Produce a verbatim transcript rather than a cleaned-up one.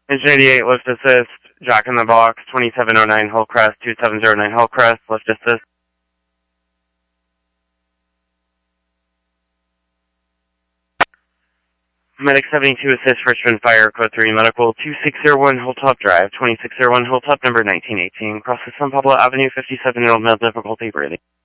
Engine eighty-eight, lift assist, Jack in the box, twenty-seven oh nine Hillcrest, two seven zero nine Hillcrest, lift assist. Medic seventy-two assist, Richmond Fire, code three, medical two six zero one Hilltop Drive, twenty-six oh one Hilltop, number nineteen eighteen, cross the San Pablo Avenue, fifty-seven year old male, difficulty breathing.